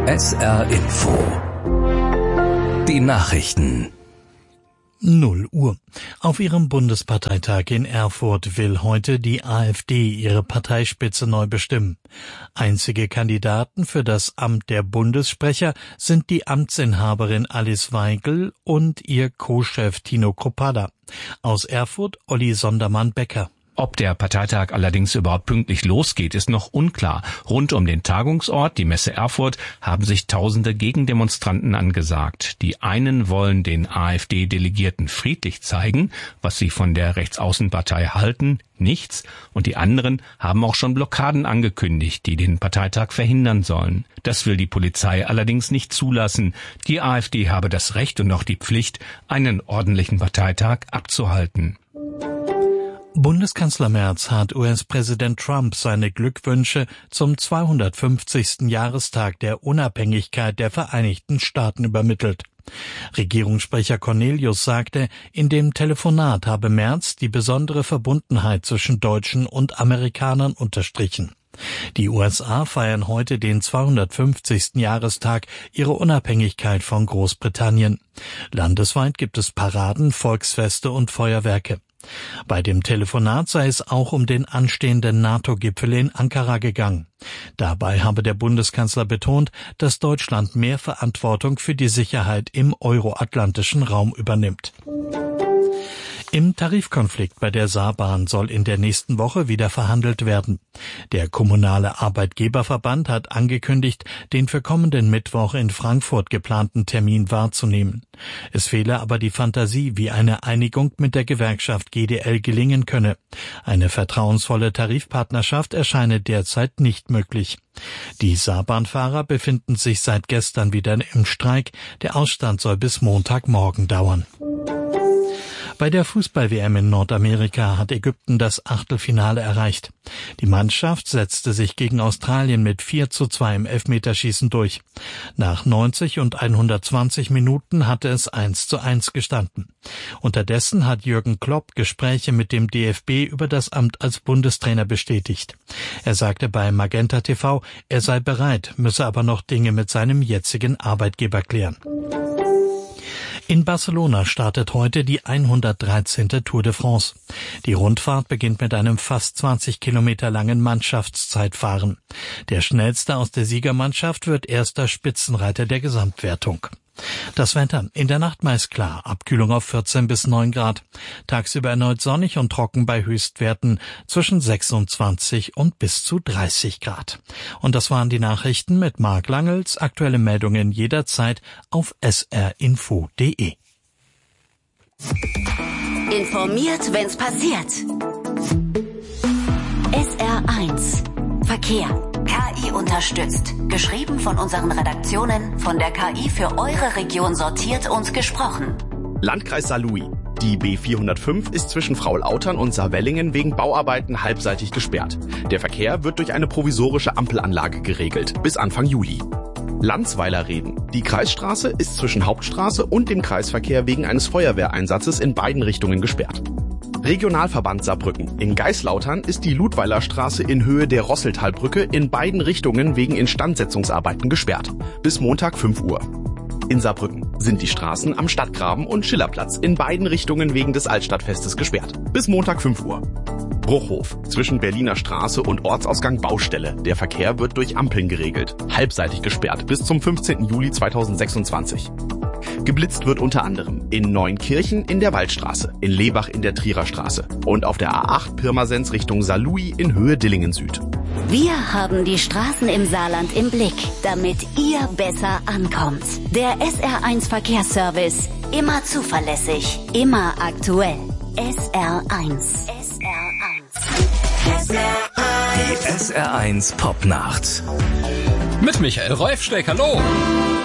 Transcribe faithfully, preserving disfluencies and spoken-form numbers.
S R Info. Die Nachrichten. null Uhr. Auf ihrem Bundesparteitag in Erfurt will heute die AfD ihre Parteispitze neu bestimmen. Einzige Kandidaten für das Amt der Bundessprecher sind die Amtsinhaberin Alice Weigel und ihr Co-Chef Tino Krupada. Aus Erfurt Olli Sondermann-Becker. Ob der Parteitag allerdings überhaupt pünktlich losgeht, ist noch unklar. Rund um den Tagungsort, die Messe Erfurt, haben sich tausende Gegendemonstranten angesagt. Die einen wollen den AfD-Delegierten friedlich zeigen, was sie von der Rechtsaußenpartei halten, nichts. Und die anderen haben auch schon Blockaden angekündigt, die den Parteitag verhindern sollen. Das will die Polizei allerdings nicht zulassen. Die AfD habe das Recht und auch die Pflicht, einen ordentlichen Parteitag abzuhalten. Bundeskanzler Merz hat U S-Präsident Trump seine Glückwünsche zum zweihundertfünfzigsten Jahrestag der Unabhängigkeit der Vereinigten Staaten übermittelt. Regierungssprecher Cornelius sagte, in dem Telefonat habe Merz die besondere Verbundenheit zwischen Deutschen und Amerikanern unterstrichen. Die U S A feiern heute den zweihundertfünfzigsten Jahrestag ihrer Unabhängigkeit von Großbritannien. Landesweit gibt es Paraden, Volksfeste und Feuerwerke. Bei dem Telefonat sei es auch um den anstehenden NATO-Gipfel in Ankara gegangen. Dabei habe der Bundeskanzler betont, dass Deutschland mehr Verantwortung für die Sicherheit im euroatlantischen Raum übernimmt. Im Tarifkonflikt bei der Saarbahn soll in der nächsten Woche wieder verhandelt werden. Der kommunale Arbeitgeberverband hat angekündigt, den für kommenden Mittwoch in Frankfurt geplanten Termin wahrzunehmen. Es fehle aber die Fantasie, wie eine Einigung mit der Gewerkschaft G D L gelingen könne. Eine vertrauensvolle Tarifpartnerschaft erscheine derzeit nicht möglich. Die Saarbahnfahrer befinden sich seit gestern wieder im Streik. Der Ausstand soll bis Montagmorgen dauern. Bei der Fußball-W M in Nordamerika hat Ägypten das Achtelfinale erreicht. Die Mannschaft setzte sich gegen Australien mit vier zu zwei im Elfmeterschießen durch. Nach neunzig und hundertzwanzig Minuten hatte es eins zu eins gestanden. Unterdessen hat Jürgen Klopp Gespräche mit dem D F B über das Amt als Bundestrainer bestätigt. Er sagte bei Magenta T V, er sei bereit, müsse aber noch Dinge mit seinem jetzigen Arbeitgeber klären. In Barcelona startet heute die hundertdreizehnte Tour de France. Die Rundfahrt beginnt mit einem fast zwanzig Kilometer langen Mannschaftszeitfahren. Der schnellste aus der Siegermannschaft wird erster Spitzenreiter der Gesamtwertung. Das Wetter. In der Nacht meist klar. Abkühlung auf vierzehn bis neun Grad. Tagsüber erneut sonnig und trocken bei Höchstwerten zwischen sechsundzwanzig und bis zu dreißig Grad. Und das waren die Nachrichten mit Marc Langels. Aktuelle Meldungen jederzeit auf s r info punkt d e. Informiert, wenn's passiert. S R eins Verkehr. K I unterstützt. Geschrieben von unseren Redaktionen, von der K I für eure Region sortiert und gesprochen. Landkreis Saarlouis. Die B vierhundertfünf ist zwischen Fraulautern und Saarwellingen wegen Bauarbeiten halbseitig gesperrt. Der Verkehr wird durch eine provisorische Ampelanlage geregelt, bis Anfang Juli. Landsweiler Reden. Die Kreisstraße ist zwischen Hauptstraße und dem Kreisverkehr wegen eines Feuerwehreinsatzes in beiden Richtungen gesperrt. Regionalverband Saarbrücken. In Geislautern ist die Ludweiler Straße in Höhe der Rosseltalbrücke in beiden Richtungen wegen Instandsetzungsarbeiten gesperrt. Bis Montag fünf Uhr. In Saarbrücken sind die Straßen am Stadtgraben und Schillerplatz in beiden Richtungen wegen des Altstadtfestes gesperrt. Bis Montag fünf Uhr. Bruchhof. Zwischen Berliner Straße und Ortsausgang Baustelle. Der Verkehr wird durch Ampeln geregelt. Halbseitig gesperrt bis zum fünfzehnten Juli zweitausendsechsundzwanzig. Geblitzt wird unter anderem in Neunkirchen in der Waldstraße, in Lebach in der Trierer Straße und auf der A acht Pirmasens Richtung Saarlouis in Höhe Dillingen Süd. Wir haben die Straßen im Saarland im Blick, damit ihr besser ankommt. Der S R eins Verkehrsservice. Immer zuverlässig, immer aktuell. S R eins. S R eins. S R eins. Die S R eins Popnacht. Mit Michael Reufsteck, hallo.